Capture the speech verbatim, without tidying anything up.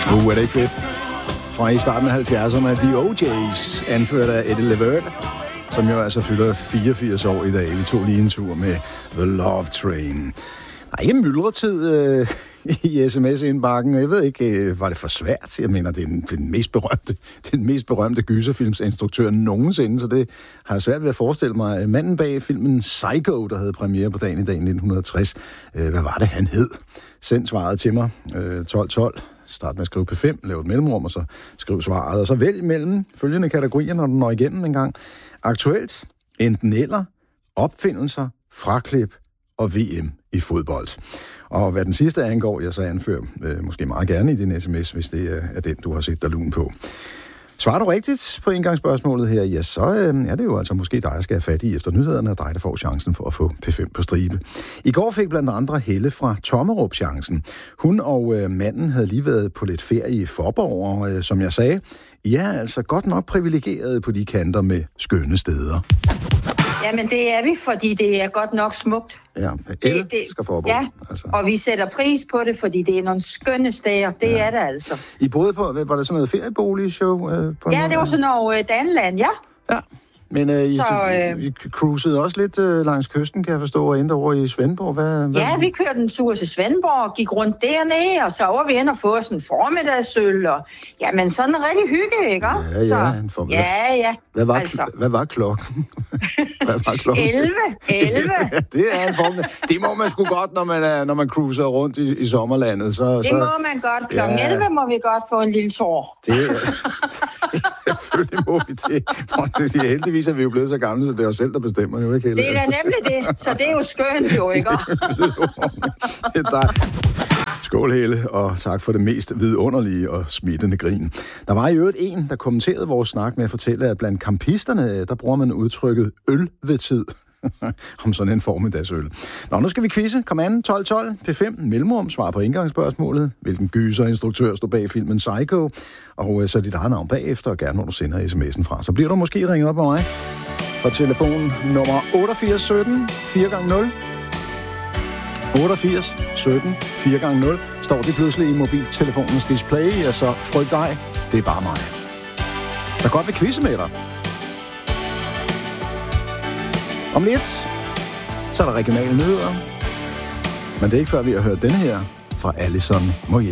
Uh, er det ikke fedt? Fra i starten af halvfjerdserne, The O J's, anført af Eddie Levert, som jo altså fylder fireogfirs år i dag. Vi tog lige en tur med The Love Train. Der er ikke myldretid øh, i sms-indbakken, og jeg ved ikke, øh, var det for svært? Jeg mener, det er den, den mest berømte, den mest berømte gyserfilmsinstruktør nogensinde, så det har jeg svært ved at forestille mig. Manden bag filmen Psycho, der havde premiere på dagen i dag nitten tres. Øh, hvad var det, han hed? Send svaret til mig, øh, tolv tolv. Start med at skrive P fem, lave et mellemrum, og så skriv svaret. Og så vælg mellem følgende kategorier, når du når igennem en gang. Aktuelt, enten eller, opfindelser, fraklip og V M i fodbold. Og hvad den sidste angår, jeg så anfører øh, måske meget gerne i din sms, hvis det er, er den, du har set dig lun på. Svarer du rigtigt på indgangsspørgsmålet her, ja, så øh, er det jo altså måske dig, der skal have fat i efter nyhederne, og dig, der får chancen for at få P fem på stribe. I går fik blandt andre Helle fra Tommerup chancen. Hun og øh, manden havde lige været på lidt ferie i Forborg, og øh, som jeg sagde, I er altså godt nok privilegeret på de kanter med skønne steder. Jamen, det er vi, fordi det er godt nok smukt. Ja, El skal Forborg. Ja, altså. Og vi sætter pris på det, fordi det er nogle skønne steder. Det ja. er det altså. I boede på, var der sådan noget ferieboligshow? Øh, på ja, det var sådan noget øh, Danland, ja. Ja, men øh, I, så, øh, I cruisede også lidt øh, langs kysten, kan jeg forstå, og endte over i Svendborg. Hvad, hvad? Ja, vi kørte en tur til Svendborg og gik rundt dernede, og så var vi inde og få sådan en formiddagsøl, og jamen sådan en rigtig hygge, ikke? Ja, ja, så, en formiddag. Ja, ja. Hvad var, altså. hvad var klokken? Hvad var klokken? elleve. elleve. Ja, det er en formiddag. Det må man sgu godt, når man, er, når man cruiser rundt i, i sommerlandet. Så, det så, må man godt. Klokken ja. elleve må vi godt få en lille tår. Det selvfølgelig må vi det. Heldigvis er vi jo blevet så gamle, så det er os selv, der bestemmer jo ikke heller. Det er da nemlig det, så det er jo skønt jo, ikke? Det er dig. Skål, Helle, og tak for det mest vidunderlige og smittende grin. Der var i øvrigt en, der kommenterede vores snak med at fortælle, at blandt campisterne, der bruger man udtrykket øl ved tid. Om sådan en formiddagsøl. Nå, nu skal vi quizze. Kom an, tolv tolv, P fem, mellemrum, svar på indgangsspørgsmålet. Hvilken gyserinstruktør stod bag filmen Psycho? Og så dit eget navn bagefter, og gerne hvor du sender sms'en fra. Så bliver du måske ringet op med mig på telefon nummer otteogfirs sytten fire gange nul. otteogfirs sytten fire gange nul. Står det pludselig i mobiltelefonens display, og så frygt dig, det er bare mig. Der godt vil quizze med dig. Om lidt, så er der regionale nyheder. Men det er ikke før, vi har hørt denne her fra Alison Moyet.